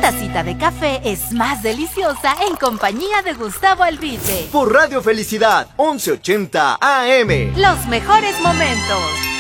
tacita de café es más deliciosa en compañía de Gustavo Alvite. Por Radio Felicidad, 1180 AM. Los mejores momentos.